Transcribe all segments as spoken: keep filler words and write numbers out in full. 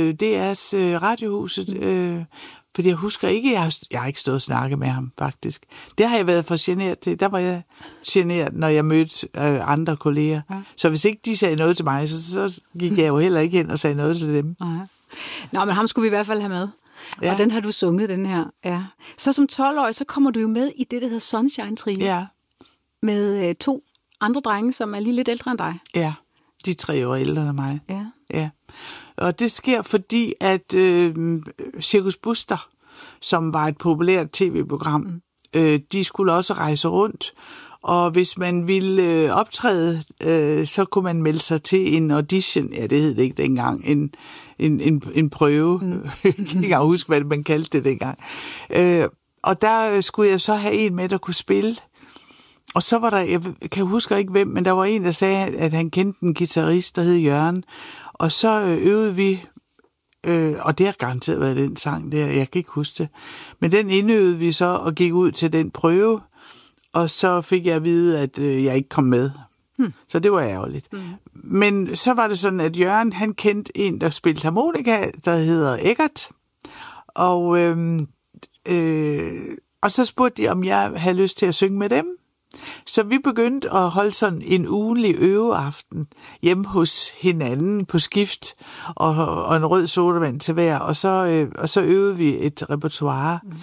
øh, D R's øh, Radiohuset, øh, fordi jeg husker ikke, jeg har, jeg har ikke stået og snakket med ham, faktisk. Det har jeg været for generet til. Der var jeg generet, når jeg mødte øh, andre kolleger. Ja. Så hvis ikke de sagde noget til mig, så, så gik jeg jo heller ikke hen og sagde noget til dem. Ja. Nå, men ham skulle vi i hvert fald have med. Ja. Og den har du sunget, den her. Ja. Så som tolv-årig, så kommer du jo med i det, der hedder Sunshine Trio. Ja. Med øh, to andre drenge, som er lige lidt ældre end dig. Ja, de er tre år ældre end mig. Ja. Ja. Og det sker, fordi at øh, Cirkus Buster, som var et populært tv-program, mm. øh, de skulle også rejse rundt. Og hvis man ville øh, optræde, øh, så kunne man melde sig til en audition. Ja, det hed det ikke dengang. En, en, en, en prøve. Mm. Jeg kan ikke engang huske, hvad man kaldte det dengang. Øh, og der skulle jeg så have en med, der kunne spille. Og så var der, jeg kan huske ikke hvem, men der var en, der sagde, at han kendte en guitarist, der hed Jørgen. Og så øvede vi, øh, og det har garanteret været den sang der, jeg kan ikke huske det. Men den indøvede vi så og gik ud til den prøve, og så fik jeg at vide, at øh, jeg ikke kom med. Hmm. Så det var ærgerligt. Hmm. Men så var det sådan, at Jørgen, han kendte en, der spillede harmonika, der hedder Eggert. Og, øh, øh, og så spurgte de, om jeg havde lyst til at synge med dem. Så vi begyndte at holde sådan en ugenlig øveaften hjemme hos hinanden på skift, og, og en rød sodavand til hver, og så, øh, og så øvede vi et repertoire. Mm.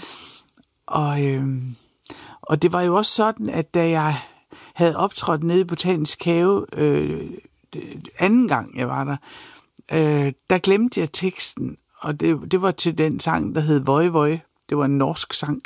Og, øh, og det var jo også sådan, at da jeg havde optrådt nede i Botanisk Have, øh, anden gang jeg var der, øh, der glemte jeg teksten, og det, det var til den sang, der hed Voi Voi. Det var en norsk sang.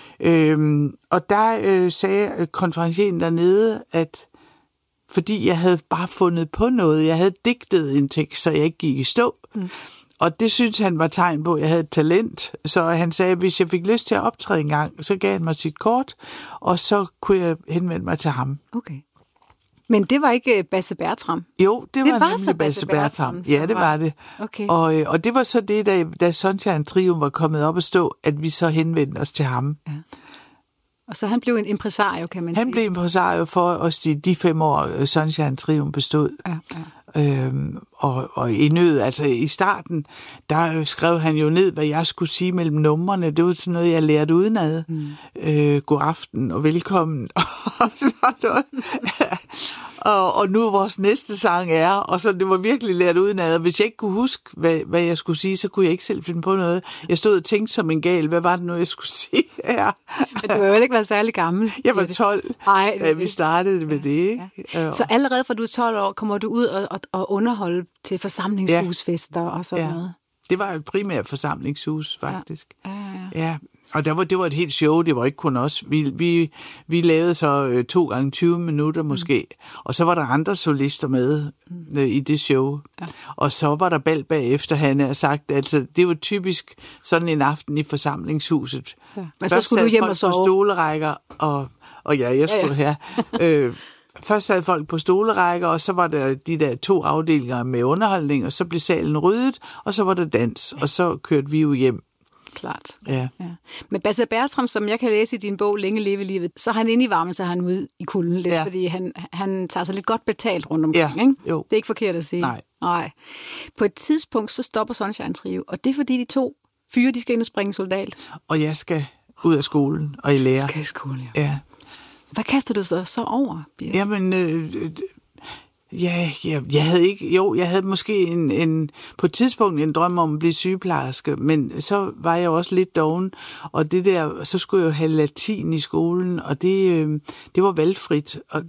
Øhm, og der øh, sagde konferencieren dernede, at fordi jeg havde bare fundet på noget, jeg havde digtet en tekst, så jeg ikke gik i stå. Mm. Og det synes han var tegn på, at jeg havde et talent. Så han sagde, at hvis jeg fik lyst til at optræde en gang, så gav han mig sit kort, og så kunne jeg henvende mig til ham. Okay. Men det var ikke Basse Bertram? Jo, det, det var, var nemlig Basse Bertram. Bertram. Ja, det var det. Okay. Og, og det var så det, da, da Sunshine Trio var kommet op at stå, at vi så henvendte os til ham. Ja. Og så han blev en impresario, kan man han sige. Han blev impresario for os de, de fem år, Sunshine Trio bestod. Ja, ja. Øhm, og, og i nød, altså i starten, der skrev han jo ned, hvad jeg skulle sige mellem numrene. Det var sådan noget, jeg lærte udenad. Mm. Øh, god aften og velkommen. og sådan noget. og, og nu vores næste sang er, og så det var virkelig lært udenad. Og hvis jeg ikke kunne huske, hvad, hvad jeg skulle sige, så kunne jeg ikke selv finde på noget. Jeg stod og tænkte som en gal, hvad var det nu, jeg skulle sige her? Men du har jo ikke været særlig gammel. Jeg var tolv, Ej, da vi startede med det. Ikke? Ja, ja. Så allerede fra du er tolv år, kommer du ud og, og, og underholde til forsamlingshusfester ja. og sådan ja. noget? Det var et primært forsamlingshus, faktisk. Ja, ja, ja. ja. Og der var, det var et helt show, det var ikke kun os. Vi, vi, vi lavede så øh, to gange tyve minutter måske, mm. og så var der andre solister med øh, i det show. Ja. Og så var der bal bagefter, han har sagt. Altså, det var typisk sådan en aften i forsamlingshuset. Ja. Men så skulle du hjem og sove? På stolerækker, og, og ja, jeg skulle ja, ja. have... Øh, Først sad folk på stolerækker, og så var der de der to afdelinger med underholdning, og så blev salen ryddet, og så var der dans, og så kørte vi jo hjem. Klart. Ja. ja. Men Basse Bertram, som jeg kan læse i din bog, Længe leve livet, så er han inde i varmen, så er han ude i kulden lidt, ja. fordi han, han tager sig lidt godt betalt rundt omkring. Ja. Ikke? Jo. Det er ikke forkert at sige. Nej. Nej. På et tidspunkt, så stopper Sunshine Trio, og det er fordi de to fyre, de skal ind og springe soldat. Og jeg skal ud af skolen og i lære. Du skal i skole, ja. Ja. Hvad kaster du så, så over, Birk? Jamen, øh, ja, jeg, jeg havde ikke, jo, jeg havde måske en, en, på et tidspunkt en drøm om at blive sygeplejerske, men så var jeg også lidt doven, og det der, så skulle jeg jo have latin i skolen, og det, øh, det var valgfrit. Og,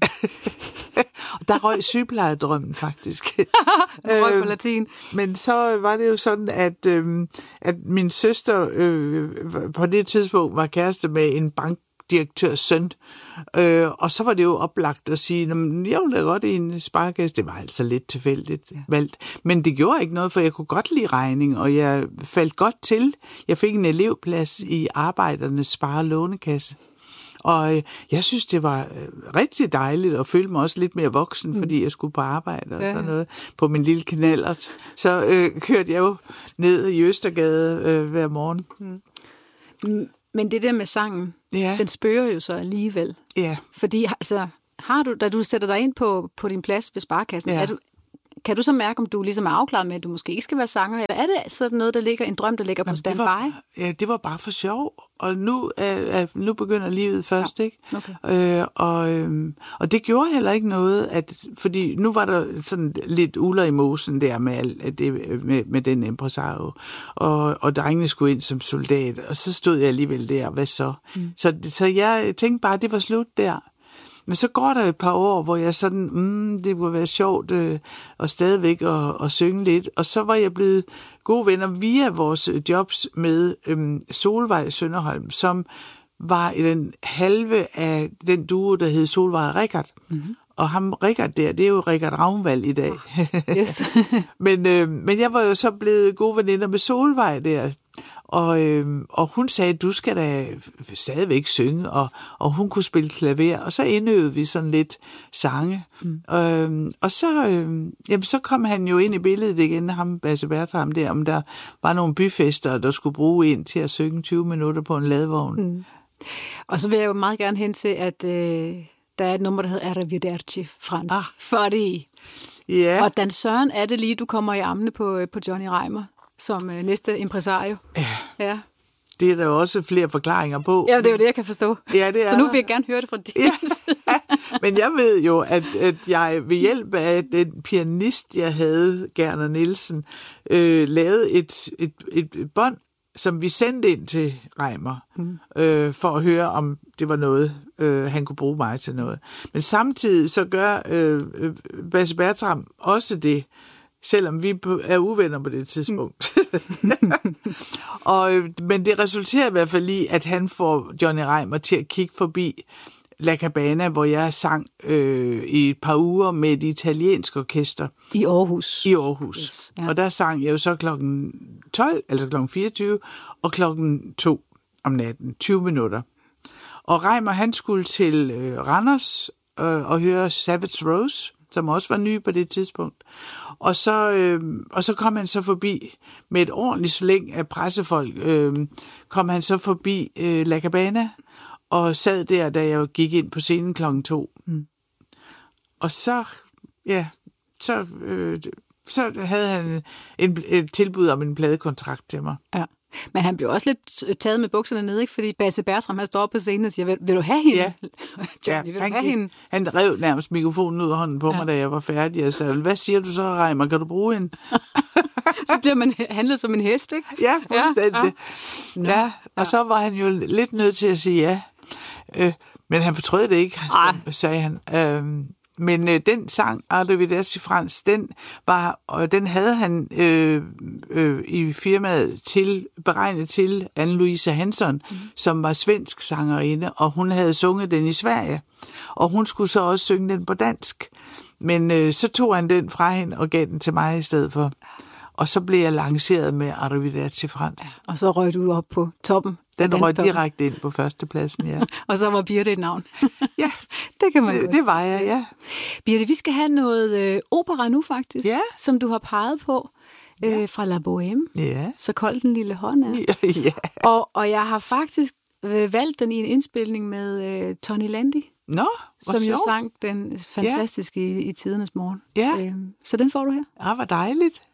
og der røg sygeplejedrømmen faktisk. røg på latin. Men så var det jo sådan, at, øh, at min søster øh, på det tidspunkt var kæreste med en bank, direktørs søn. Øh, og så var det jo oplagt at sige, jeg ville da godt i en sparekasse. Det var altså lidt tilfældigt ja. valgt. Men det gjorde ikke noget, for jeg kunne godt lide regning, og jeg faldt godt til. Jeg fik en elevplads i Arbejdernes Spare- Lånekasse. Og øh, jeg synes, det var øh, rigtig dejligt, og følte mig også lidt mere voksen, mm. fordi jeg skulle på arbejde og ja. sådan noget, på min lille knallert. Så øh, kørte jeg jo ned i Østergade øh, hver morgen. Mm. Men det der med sangen, ja. den spørger jo så alligevel. Ja. Fordi altså, har du, da du sætter dig ind på, på din plads ved Sparekassen, ja. er du, Kan du så mærke, om du ligesom er afklaret med, at du måske ikke skal være sanger? Eller er det sådan noget, der ligger, en drøm, der ligger på standby? Det var, ja, det var bare for sjov. Og nu, er, nu begynder livet først, ja. ikke? Okay. Øh, og, øhm, og det gjorde heller ikke noget, at, fordi nu var der sådan lidt uler i mosen der med, alt, det, med, med den impresario. Og, og drengene skulle ind som soldat, og så stod jeg alligevel der. Hvad så? Mm. Så, så jeg tænkte bare, at det var slut der. Men så går der et par år, hvor jeg sådan, mm, det kunne være sjovt øh, og stadigvæk at, at synge lidt. Og så var jeg blevet gode venner via vores jobs med øhm, Solvej Sønderholm, som var i den halve af den duo, der hed Solvej og Richard. Mm-hmm. Og ham Richard der, det er jo Richard Ravnvald i dag. Yes. men, øh, men jeg var jo så blevet gode veninder med Solvej der. Og, øh, og hun sagde, du skal da stadigvæk synge, og, og hun kunne spille klaver, og så indøvede vi sådan lidt sange. Mm. Øh, og så, øh, jamen, så kom han jo ind i billedet igen, ham Basse Bertram der, om der var nogle byfester, der skulle bruge en til at synge tyve minutter på en ladvogn. Mm. Og så vil jeg jo meget gerne hen til, at øh, der er et nummer, der hedder Arrivederci, Frans. Ah. Fordi. Yeah. Og Dan Søren, er det lige, du kommer i armene på, på Johnny Reimer som øh, næste impresario. Ja. ja. Det er der jo også flere forklaringer på. Ja, det er jo det, jeg kan forstå. Ja, det er så nu vil jeg gerne høre det fra din ja. Men jeg ved jo, at, at jeg ved hjælp af den pianist, jeg havde, Gerner Nielsen, øh, lavede et, et, et, et bånd, som vi sendte ind til Reimer, mm. øh, for at høre, om det var noget, øh, han kunne bruge mig til noget. Men samtidig så gør øh, Basse Bertram også det, selvom vi er uvenner på det tidspunkt. og, men det resulterer i hvert fald i, at han får Johnny Reimer til at kigge forbi La Cabana, hvor jeg sang øh, i et par uger med et italiensk orkester. I Aarhus. I Aarhus. Yes, ja. Og der sang jeg jo så klokken tolv, altså klokken fireogtyve, og klokken to om natten, tyve minutter. Og Reimer, han skulle til øh, Randers øh, og høre Savage Rose, som også var ny på det tidspunkt. Og så, øh, og så kom han så forbi med et ordentligt slæng af pressefolk, øh, kom han så forbi øh, La Cabana, og sad der, da jeg gik ind på scenen klokken to. Mm. Og så, ja, så, øh, så havde han en, et tilbud om en pladekontrakt til mig. Ja. Men han blev også lidt taget med bukserne ned, ikke? Fordi Basse Bertram, han står op på scenen og siger, vil, vil du have hende? Ja. Johnny, vil ja, han, du have hende? Han rev nærmest mikrofonen ud af hånden på ja. mig, da jeg var færdig, og sagde, hvad siger du så, Reimer, kan du bruge hende? Så bliver man handlet som en hest, ikke? Ja, fuldstændig. Ja, ja. ja. Og så var han jo lidt nødt til at sige ja. Øh, men han fortrød det ikke, så, sagde han. Øh, Men øh, den sang, Arrivederci Frans, den var, og den havde han øh, øh, i firmaet til, beregnet til Anne-Louise Hansson, mm. som var svensk sangerinde, og hun havde sunget den i Sverige. Og hun skulle så også synge den på dansk. Men øh, så tog han den fra hende og gav den til mig i stedet for. Og så blev jeg lanceret med Arrivederci Frans. Ja, og så røg du op på toppen. Den røg direkte ind på førstepladsen, ja. Og så var Birte et navn. Ja, det kan man det, det var jeg, ja. Birte, vi skal have noget øh, opera nu faktisk, ja. som du har peget på øh, ja. fra La Bohème. Ja. Så kold den lille hånd er. Ja, ja. Og, og jeg har faktisk øh, valgt den i en indspilning med øh, Tony Landi. Nå, hvor som sjovt. jo sang den fantastiske ja. i, i tidernes morgen. Ja. Øhm, så den får du her. Ja, hvor dejligt.